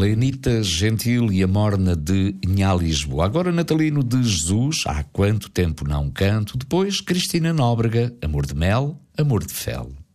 Anitta Gentil e a Morna de Nhá Lisboa. Agora natalino de Jesus, Há Quanto Tempo Não Canto. Depois Cristina Nóbrega, Amor de Mel, Amor de Fel.